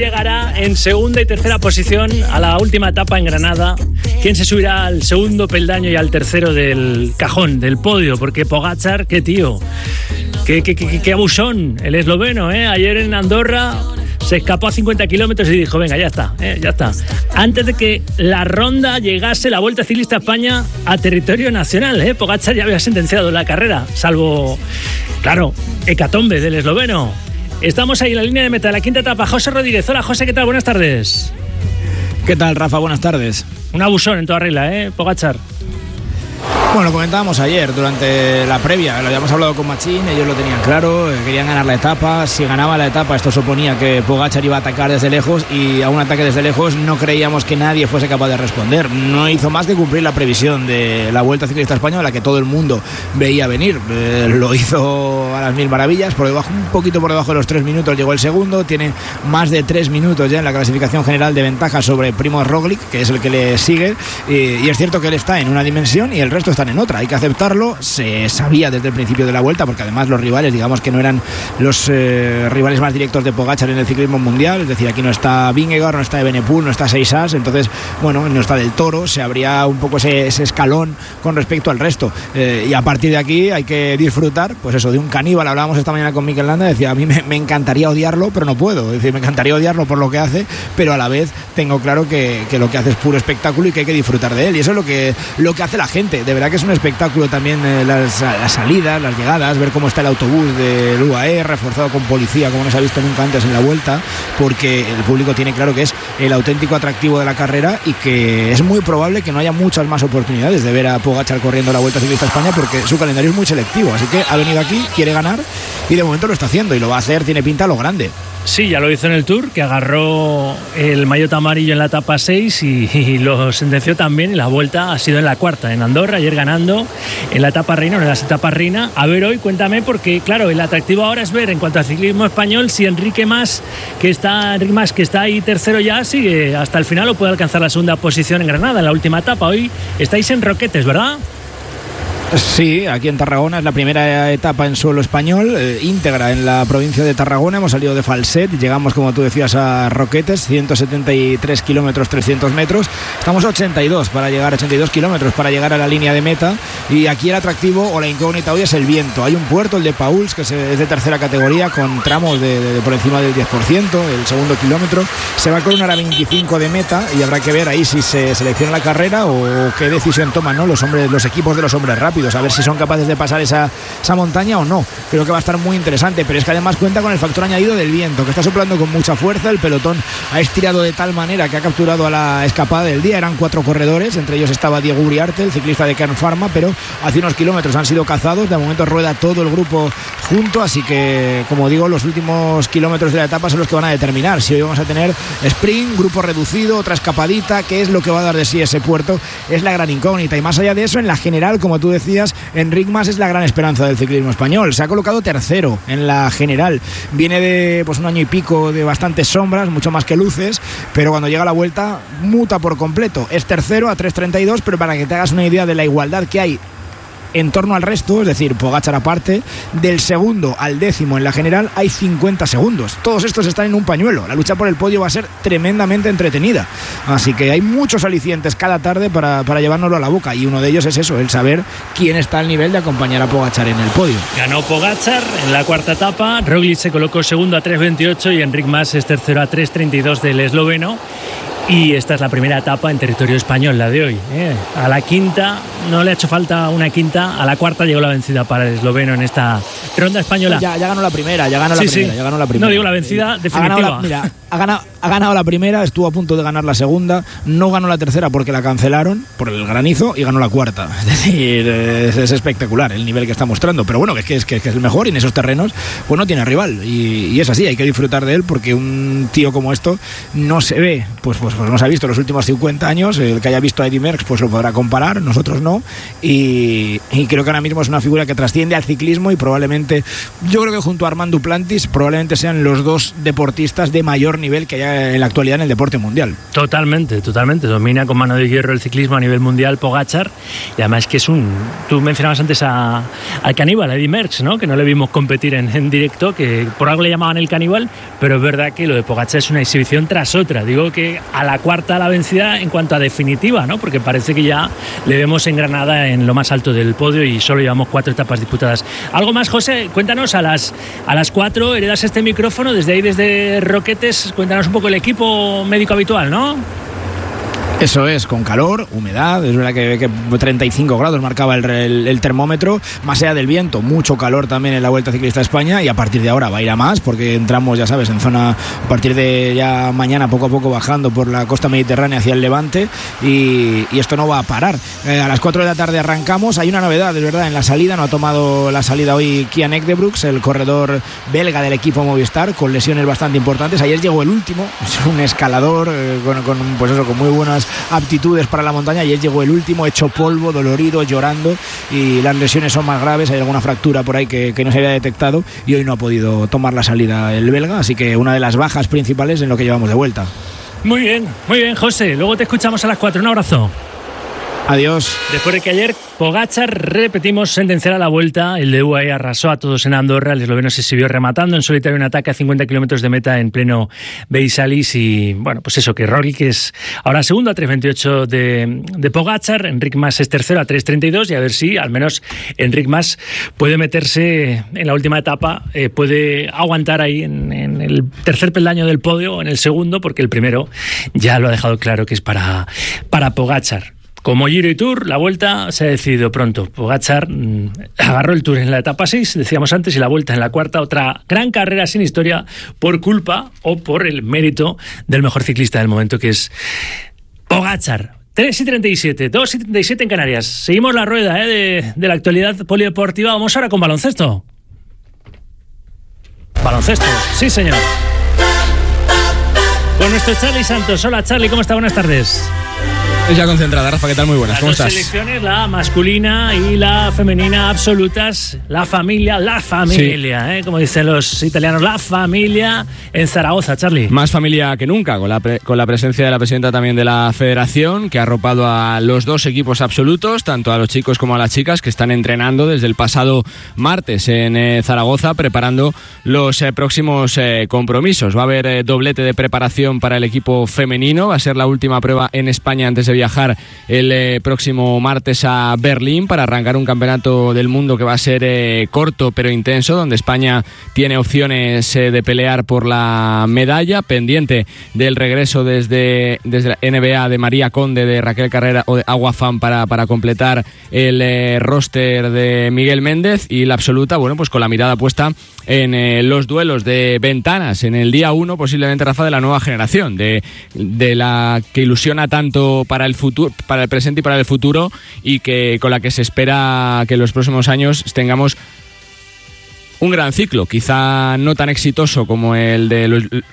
llegará en segunda y tercera posición a la última etapa en Granada, quién se subirá al segundo peldaño y al tercero del cajón, del podio, porque Pogačar, qué tío, qué abusón, el esloveno, ayer en Andorra se escapó a 50 kilómetros y dijo, venga, ya está. Antes de que la ronda llegase la Vuelta Ciclista a España a territorio nacional, Pogačar ya había sentenciado la carrera, salvo, claro, hecatombe del esloveno. Estamos ahí en la línea de meta de la quinta etapa. José Rodríguez. Hola, José, ¿qué tal? Buenas tardes. ¿Qué tal, Rafa? Buenas tardes. Un abusón en toda regla, Pogačar. Bueno, lo comentábamos ayer durante la previa, lo habíamos hablado con Machín, ellos lo tenían claro, querían ganar la etapa. Si ganaba la etapa, esto suponía que Pogačar iba a atacar desde lejos, y a un ataque desde lejos no creíamos que nadie fuese capaz de responder. No hizo más que cumplir la previsión de la Vuelta Ciclista Española, que todo el mundo veía venir. Lo hizo a las mil maravillas, un poquito por debajo de los 3 minutos llegó el segundo, tiene más de 3 minutos ya en la clasificación general de ventaja sobre Primož Roglič, que es el que le sigue, y es cierto que él está en una dimensión y el resto están en otra, hay que aceptarlo. Se sabía desde el principio de la Vuelta, porque además los rivales, digamos que no eran los rivales más directos de Pogačar en el ciclismo mundial, es decir, aquí no está Vingegaard, no está Evenepoel, no está Seixas, entonces, bueno, no está Del Toro, se abría un poco ese escalón con respecto al resto, y a partir de aquí hay que disfrutar, pues eso, de un caníbal. Hablábamos esta mañana con Mikel Landa, decía, a mí me encantaría odiarlo, pero no puedo, es decir, me encantaría odiarlo por lo que hace, pero a la vez tengo claro que lo que hace es puro espectáculo y que hay que disfrutar de él, y eso es lo que hace la gente. De verdad que es un espectáculo también, las salidas, las llegadas, ver cómo está el autobús del UAE reforzado con policía, como no se ha visto nunca antes en la Vuelta, porque el público tiene claro que es el auténtico atractivo de la carrera y que es muy probable que no haya muchas más oportunidades de ver a Pogačar corriendo la Vuelta Ciclista a España, porque su calendario es muy selectivo, así que ha venido aquí, quiere ganar y de momento lo está haciendo, y lo va a hacer, tiene pinta a lo grande. Sí, ya lo hizo en el Tour, que agarró el maillot amarillo en la etapa 6 y lo sentenció también, y la Vuelta ha sido en la cuarta, en Andorra, ayer ganando en la etapa reina, en las etapas reina. A ver hoy, cuéntame, porque claro, el atractivo ahora es ver en cuanto al ciclismo español si Enric Mas, que está ahí tercero ya, sigue hasta el final o puede alcanzar la segunda posición en Granada, en la última etapa. Hoy estáis en Roquetes, ¿verdad? Sí, aquí en Tarragona es la primera etapa en suelo español, íntegra en la provincia de Tarragona. Hemos salido de Falset, llegamos, como tú decías, a Roquetes, 173 kilómetros, 300 metros. Estamos a 82 kilómetros para llegar a la línea de meta, y aquí el atractivo o la incógnita hoy es el viento. Hay un puerto, el de Pauls, que es de tercera categoría, con tramos de por encima del 10%, el segundo kilómetro. Se va a coronar a 25 de meta y habrá que ver ahí si se selecciona la carrera o qué decisión toman, ¿no?, los equipos de los hombres rápidos, a ver si son capaces de pasar esa montaña o no. Creo que va a estar muy interesante, pero es que además cuenta con el factor añadido del viento, que está soplando con mucha fuerza. El pelotón ha estirado de tal manera que ha capturado a la escapada del día. Eran 4 corredores, entre ellos estaba Diego Uriarte, el ciclista de Kern Pharma, pero hace unos kilómetros han sido cazados. De momento rueda todo el grupo junto, así que, como digo, los últimos kilómetros de la etapa son los que van a determinar si hoy vamos a tener sprint, grupo reducido, otra escapadita. ¿Qué es lo que va a dar de sí ese puerto? Es la gran incógnita, y más allá de eso, en la general, como tú decías, Enric Mas es la gran esperanza del ciclismo español. Se ha colocado tercero en la general, viene de un año y pico de bastantes sombras, mucho más que luces, pero cuando llega la Vuelta muta por completo. Es tercero a 3.32, pero para que te hagas una idea de la igualdad que hay en torno al resto, es decir, Pogačar aparte, del segundo al décimo en la general hay 50 segundos. Todos estos están en un pañuelo. La lucha por el podio va a ser tremendamente entretenida, así que hay muchos alicientes cada tarde para llevárnoslo a la boca, y uno de ellos es eso, el saber quién está al nivel de acompañar a Pogačar en el podio. Ganó Pogačar en la cuarta etapa, Roglič se colocó segundo a 3.28 y Enric Mas es tercero a 3.32 del esloveno. Y esta es la primera etapa en territorio español, la de hoy. A la quinta, no le ha hecho falta una quinta, a la cuarta llegó la vencida para el esloveno en esta ronda española. Ya ganó la primera, ya ganó la primera. No digo la vencida definitiva. Ha ganado la primera, estuvo a punto de ganar la segunda, no ganó la tercera porque la cancelaron por el granizo, y ganó la cuarta. Es decir, es espectacular el nivel que está mostrando, pero bueno, que es el mejor, y en esos terrenos pues no tiene rival, y es así, hay que disfrutar de él, porque un tío como esto no se ve pues pues nos ha visto los últimos 50 años. El que haya visto a Eddy Merckx pues lo podrá comparar, nosotros no, y creo que ahora mismo es una figura que trasciende al ciclismo y probablemente, yo creo que junto a Armand Duplantis probablemente sean los dos deportistas de mayor nivel que haya en la actualidad en el deporte mundial. Totalmente, domina con mano de hierro el ciclismo a nivel mundial Pogačar, y además que es tú mencionabas antes al caníbal, a Eddy Merckx, ¿no? Que no le vimos competir en directo, que por algo le llamaban el caníbal, pero es verdad que lo de Pogačar es una exhibición tras otra. Digo que a la cuarta la vencida en cuanto a definitiva, ¿no? Porque parece que ya le vemos en Granada en lo más alto del podio y solo llevamos 4 etapas disputadas. ¿Algo más, José? Cuéntanos, a las 4 heredas este micrófono, desde ahí, desde Roquetes, cuéntanos un poco el equipo médico habitual, ¿no? Eso es, con calor, humedad, es verdad que 35 grados marcaba el termómetro, más allá del viento, mucho calor también en la Vuelta Ciclista a España, y a partir de ahora va a ir a más, porque entramos, ya sabes, en zona, a partir de ya mañana poco a poco bajando por la costa mediterránea hacia el Levante, y esto no va a parar. A las 4 de la tarde arrancamos. Hay una novedad, es verdad, en la salida, no ha tomado la salida hoy Kian Ekdebrooks, el corredor belga del equipo Movistar, con lesiones bastante importantes. Ayer llegó el último, es un escalador con muy buenas aptitudes para la montaña, y él llegó el último, hecho polvo, dolorido, llorando, y las lesiones son más graves. Hay alguna fractura por ahí que no se había detectado, y hoy no ha podido tomar la salida el belga, así que una de las bajas principales en lo que llevamos de vuelta. Muy bien, José, luego te escuchamos a las 4, un abrazo. Adiós. Después de que ayer Pogačar, repetimos, sentenciara la Vuelta, el de UAE arrasó a todos en Andorra, el esloveno se exhibió rematando en solitario un ataque a 50 kilómetros de meta en pleno Beisalis, y bueno, pues eso, que Roglic es ahora segundo a 3.28 de Pogačar, Enric Mas es tercero a 3.32, y a ver si al menos Enric Mas puede meterse en la última etapa, puede aguantar ahí en el tercer peldaño del podio, en el segundo, porque el primero ya lo ha dejado claro que es para Pogačar. Como Giro y Tour, la Vuelta se ha decidido pronto. Pogačar agarró el Tour en la etapa 6, decíamos antes, y la Vuelta en la cuarta. Otra gran carrera sin historia por culpa o por el mérito del mejor ciclista del momento, que es Pogačar. 3:37, 2:37 en Canarias. Seguimos la rueda de la actualidad polideportiva. Vamos ahora con baloncesto. Baloncesto, sí señor. Con nuestro Charly Santos. Hola Charly, ¿cómo está? Buenas tardes. Ya concentrada, Rafa, ¿qué tal? Muy buenas, ¿cómo estás? Las dos selecciones, la masculina y la femenina absolutas, la familia, sí. Como dicen los italianos, la familia en Zaragoza, Charly. Más familia que nunca, con la presencia de la presidenta también de la federación, que ha arropado a los dos equipos absolutos, tanto a los chicos como a las chicas, que están entrenando desde el pasado martes en Zaragoza, preparando los próximos compromisos. Va a haber doblete de preparación para el equipo femenino, va a ser la última prueba en España antes de viajar el próximo martes a Berlín para arrancar un campeonato del mundo que va a ser corto pero intenso, donde España tiene opciones de pelear por la medalla, pendiente del regreso desde la NBA de María Conde, de Raquel Carrera o de Aguafam para completar el roster de Miguel Méndez, y la absoluta, bueno, pues con la mirada puesta en los duelos de ventanas en el día 1, posiblemente, Rafa, de la nueva generación, de la que ilusiona tanto para el futuro, para el presente y para el futuro, y que con la que se espera que en los próximos años tengamos un gran ciclo, quizá no tan exitoso como el de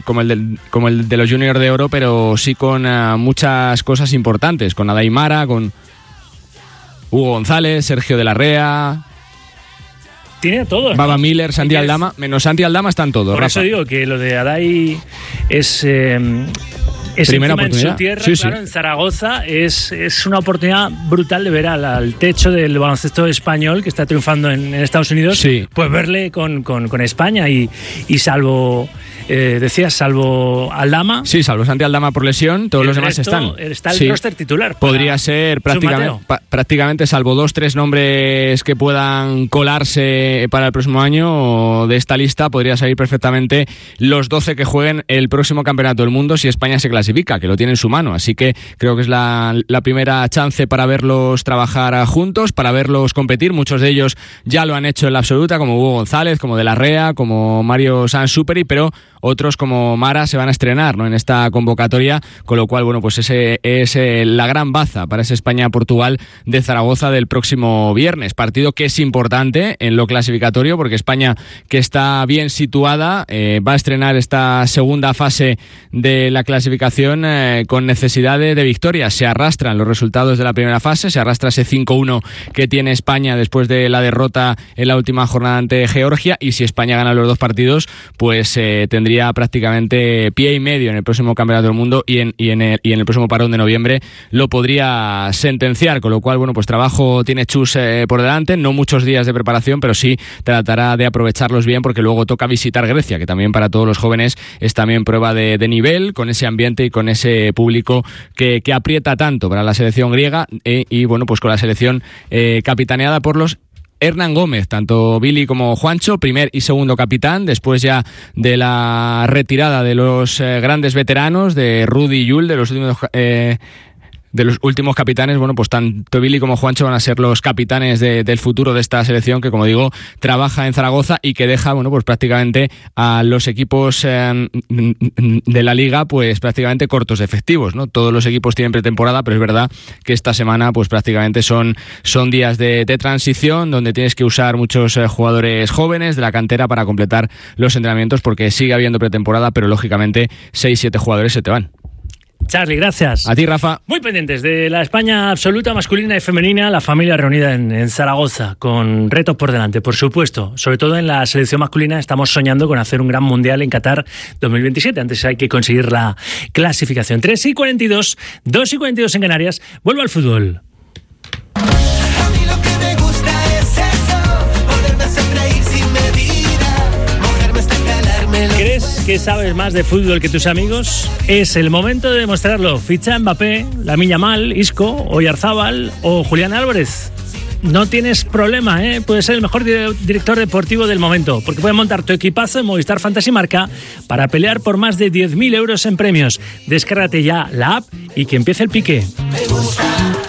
los Juniors de Oro, pero sí con muchas cosas importantes, con Adaimara, con Hugo González, Sergio de la Rea. Tiene a todos, Baba ¿no? Miller, Santi Aldama, menos Santi Aldama están todos. Por Rafa. eso digo que lo de Adai es primera encima oportunidad en su tierra, sí, claro, sí. En Zaragoza es una oportunidad brutal de ver al techo del baloncesto español, que está triunfando en Estados Unidos, sí. Pues verle con España, y salvo decías, salvo Aldama. Sí, salvo Santi Aldama por lesión, todos los demás están. Está el sí. roster titular. Podría ser prácticamente, salvo 2-3 nombres que puedan colarse para el próximo año de esta lista, podría salir perfectamente los 12 que jueguen el próximo Campeonato del Mundo si España se clasifica, que lo tiene en su mano. Así que creo que es la primera chance para verlos trabajar juntos, para verlos competir. Muchos de ellos ya lo han hecho en la absoluta, como Hugo González, como De la Rea, como Mario Sansuperi, pero otros como Mara se van a estrenar, ¿no?, en esta convocatoria, con lo cual, bueno, pues ese es la gran baza para ese España-Portugal de Zaragoza del próximo viernes. Partido que es importante en lo clasificatorio, porque España, que está bien situada, va a estrenar esta segunda fase de la clasificación con necesidad de victoria. Se arrastran los resultados de la primera fase, se arrastra ese 5-1 que tiene España después de la derrota en la última jornada ante Georgia, y si España gana los dos partidos, pues tendría prácticamente pie y medio en el próximo Campeonato del Mundo, y en el próximo parón de noviembre lo podría sentenciar, con lo cual, bueno, pues trabajo tiene Chus por delante, no muchos días de preparación, pero sí tratará de aprovecharlos bien, porque luego toca visitar Grecia, que también para todos los jóvenes es también prueba de nivel, con ese ambiente y con ese público que aprieta tanto para la selección griega, y bueno, pues con la selección capitaneada por los Hernán Gómez, tanto Billy como Juancho, primer y segundo capitán, después ya de la retirada de los grandes veteranos, de Rudy y Yul, de los últimos capitanes. Bueno, pues tanto Billy como Juancho van a ser los capitanes del futuro de esta selección, que, como digo, trabaja en Zaragoza y que deja, bueno, pues prácticamente a los equipos de la liga pues prácticamente cortos de efectivos, ¿no? Todos los equipos tienen pretemporada, pero es verdad que esta semana pues prácticamente son días de transición, donde tienes que usar muchos jugadores jóvenes de la cantera para completar los entrenamientos, porque sigue habiendo pretemporada, pero lógicamente 6-7 jugadores se te van. Charly, gracias. A ti, Rafa. Muy pendientes de la España absoluta, masculina y femenina, la familia reunida en Zaragoza, con retos por delante, por supuesto. Sobre todo en la selección masculina estamos soñando con hacer un gran mundial en Qatar 2027. Antes hay que conseguir la clasificación. 3:42, 2:42 en Canarias. Vuelvo al fútbol. A mí lo que me gusta es eso, poderme hacer reír sin medida, mojarme hasta calarme. ¿Crees que sabes más de fútbol que tus amigos? Es el momento de demostrarlo. Ficha Mbappé, Lamine Yamal, Isco, Oyarzábal o Julián Álvarez. No tienes problema, ¿eh? Puedes ser el mejor director deportivo del momento, porque puedes montar tu equipazo en Movistar Fantasy Marca para pelear por más de 10.000 euros en premios. Descárgate ya la app y que empiece el pique. Me gusta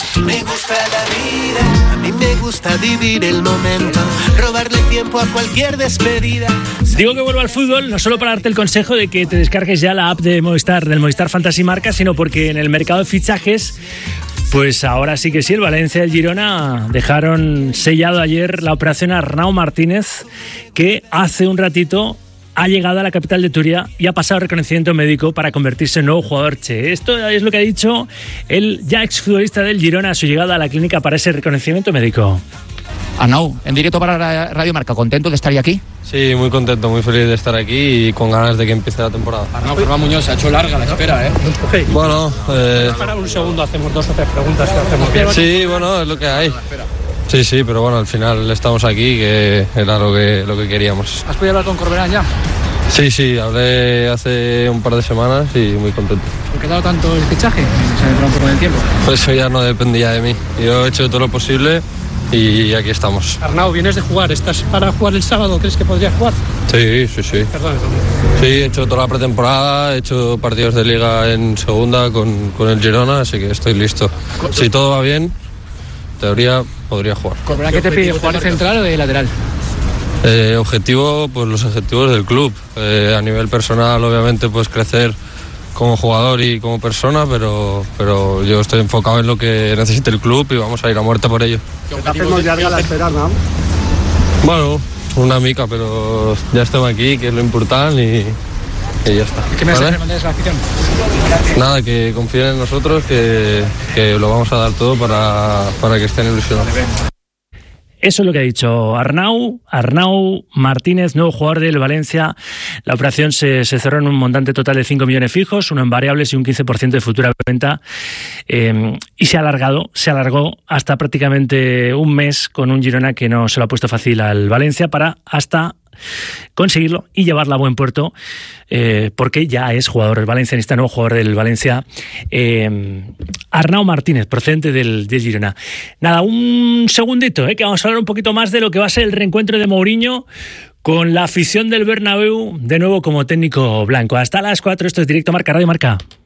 la vida, a mí me gusta vivir el momento, robarle tiempo a cualquier despedida. Digo que vuelvo al fútbol no solo para darte el consejo de que te descargues ya la app de Movistar, del Movistar Fantasy Marca, sino porque en el mercado de fichajes, pues ahora sí que sí, el Valencia y el Girona dejaron sellado ayer la operación Arnau Martínez, que hace un ratito ha llegado a la capital de Turia y ha pasado reconocimiento médico para convertirse en nuevo jugador Che. Esto es lo que ha dicho el ya exfutbolista del Girona a su llegada a la clínica para ese reconocimiento médico. Arnau, en directo para Radio Marca, ¿contento de estar aquí? Sí, muy contento, muy feliz de estar aquí y con ganas de que empiece la temporada. Arnau, Germán Muñoz, se ha hecho larga la espera, ¿eh? Okay. Bueno, para un segundo hacemos 2 o 3 preguntas que hacemos bien. Sí, bueno, es lo que hay. Sí, pero bueno, al final estamos aquí, que era lo que queríamos. ¿Has podido hablar con Corberán ya? Sí, hablé hace un par de semanas y muy contento. ¿Por qué ha dado tanto el fichaje? ¿Se ha demorado un poco en el tiempo? Pues eso ya no dependía de mí. Yo he hecho todo lo posible y aquí estamos. Arnau, vienes de jugar, ¿estás para jugar el sábado? ¿Crees que podrías jugar? Sí. Perdón. Sí, he hecho toda la pretemporada, he hecho partidos de liga en segunda con el Girona, así que estoy listo. Si todo va bien, en teoría podría jugar. ¿Corberán qué te pide, jugar de central o de lateral? Objetivo, pues los objetivos del club. A nivel personal, obviamente, pues crecer como jugador y como persona, pero yo estoy enfocado en lo que necesite el club y vamos a ir a muerte por ello. Hacemos larga la espera, ¿no? Bueno, una mica, pero ya estamos aquí, que es lo importante y ya está. ¿Qué mensaje mandáis a la afición? Nada, que confíen en nosotros, que lo vamos a dar todo para que estén ilusionados. Eso es lo que ha dicho Arnau Martínez, nuevo jugador del Valencia. La operación se cerró en un montante total de 5 millones fijos, 1 en variables y un 15% de futura venta. Y se alargó hasta prácticamente un mes con un Girona que no se lo ha puesto fácil al Valencia para hasta conseguirlo y llevarla a buen puerto, porque ya es jugador del valencianista, nuevo jugador del Valencia, Arnau Martínez, procedente del Girona. Nada, un segundito, que vamos a hablar un poquito más de lo que va a ser el reencuentro de Mourinho con la afición del Bernabéu, de nuevo como técnico blanco. Hasta las 4, esto es Directo Marca, Radio Marca.